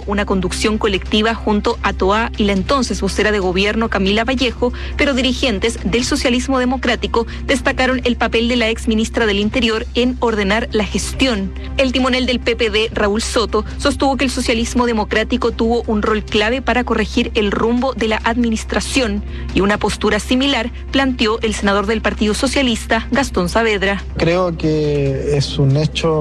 una conducción colectiva junto a Toá y la entonces vocera de gobierno Camila Vallejo, pero dirigentes del socialismo democrático destacaron el papel de la exministra del Interior en ordenar la gestión. El timonel del PPD, Raúl Soto, sostuvo que el socialismo democrático tuvo un rol clave para corregir el rumbo de la administración, y una postura similar planteó el senador del Partido Socialista, Gastón Saavedra. Creo que es un hecho